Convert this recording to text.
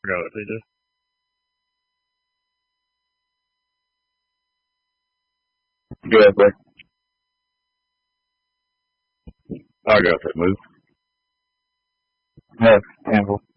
Got it, TJ. Good, bro. I got that move. Yeah, handful.